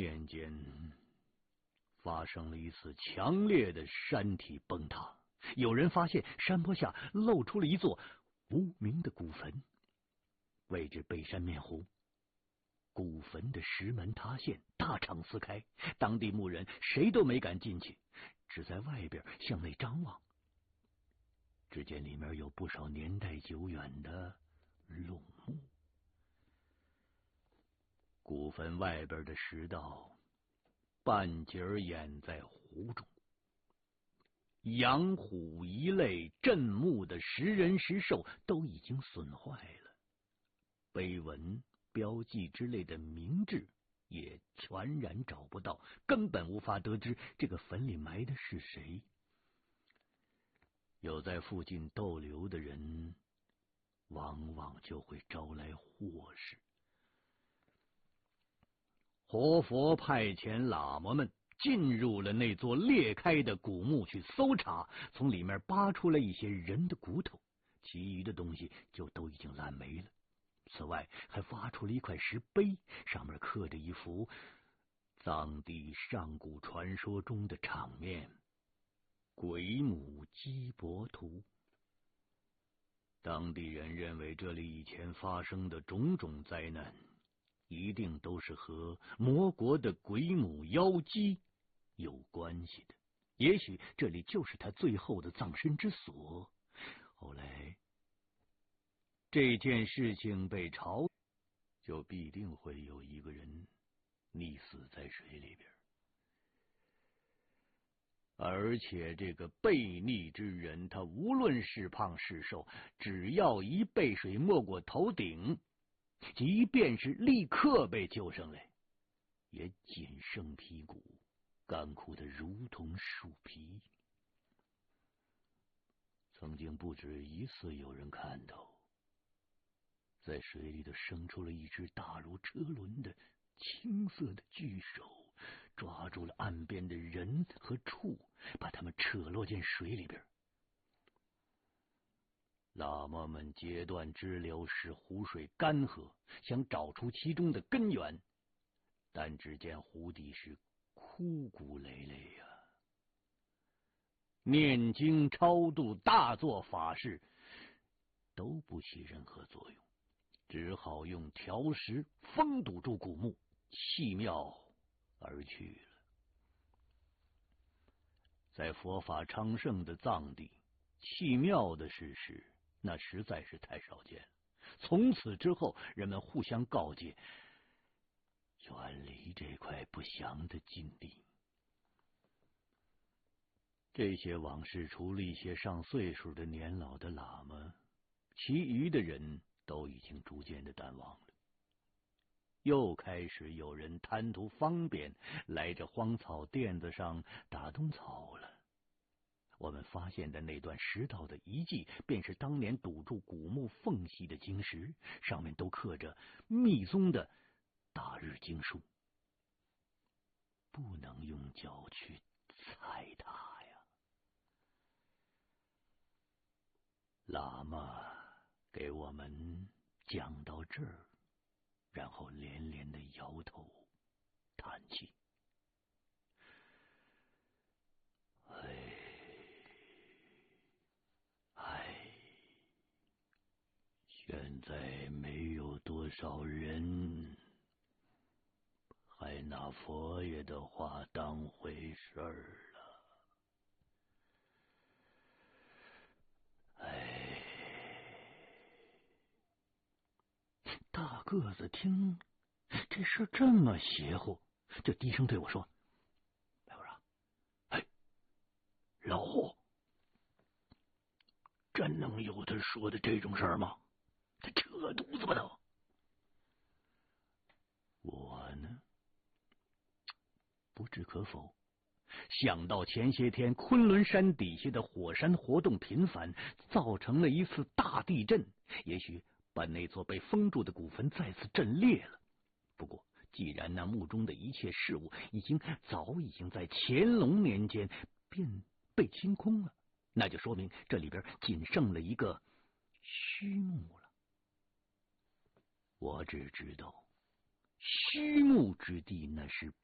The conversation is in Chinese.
年间发生了一次强烈的山体崩塌，有人发现山坡下露出了一座无名的古坟，位置背山面湖。古坟的石门塌陷，大敞撕开，当地牧人谁都没敢进去，只在外边向内张望。只见里面有不少年代久远的垄木。古坟外边的石道半截掩在湖中，羊虎一类镇墓的石人石兽都已经损坏了，碑文标记之类的名志也全然找不到，根本无法得知这个坟里埋的是谁。有在附近逗留的人，往往就会招来祸事。活佛派遣喇嘛们进入了那座裂开的古墓去搜查，从里面扒出来一些人的骨头，其余的东西就都已经烂没了。此外，还挖出了一块石碑，上面刻着一幅藏地上古传说中的场面——鬼母鸡婆图。当地人认为这里以前发生的种种灾难，一定都是和魔国的鬼母妖姬有关系的，也许这里就是他最后的葬身之所。后来这件事情被炒，就必定会有一个人溺死在水里边，而且这个被溺之人，他无论是胖是瘦，只要一被水没过头顶，即便是立刻被救上来，也仅剩皮骨，干枯的如同树皮。曾经不止一次有人看到，在水里头生出了一只大如车轮的青色的巨手，抓住了岸边的人和畜，把他们扯落进水里边。喇嘛们截断支流，使湖水干涸，想找出其中的根源，但只见湖底是枯骨累累呀。念经超度、大做法事都不起任何作用，只好用条石封堵住古墓，弃庙而去了。在佛法昌盛的藏地，弃庙的事实那实在是太少见了。从此之后，人们互相告诫，远离这块不祥的禁地。这些往事除了一些上岁数的年老的喇嘛，其余的人都已经逐渐的淡忘了。又开始有人贪图方便，来这荒草甸子上打冬草了。我们发现的那段石道的遗迹，便是当年堵住古墓缝隙的经石，上面都刻着密宗的大日经书，不能用脚去踩它呀。喇嘛给我们讲到这儿，然后连连的摇头叹气。现在没有多少人还拿佛爷的话当回事儿了。大个子听这事这么邪乎，就低声对我说：“白文啊，老霍，真能有他说的这种事儿吗？他扯犊子吧都！”我呢，不置可否。想到前些天昆仑山底下的火山活动频繁，造成了一次大地震，也许把那座被封住的古坟再次震裂了。不过既然那墓中的一切事物早已经在乾隆年间便被清空了，那就说明这里边仅剩了一个虚墓了。我只知道虚墓之地那是